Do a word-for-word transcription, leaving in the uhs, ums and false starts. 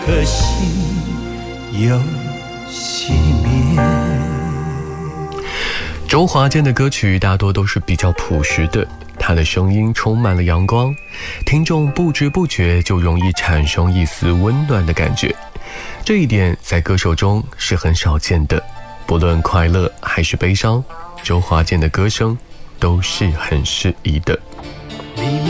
可惜又熄灭。 周华健的歌曲大多都是比较朴实的，他的声音充满了阳光，听众不知不觉就容易产生一丝温暖的感觉。这一点在歌手中是很少见的，不论快乐还是悲伤，周华健的歌声都是很适宜的。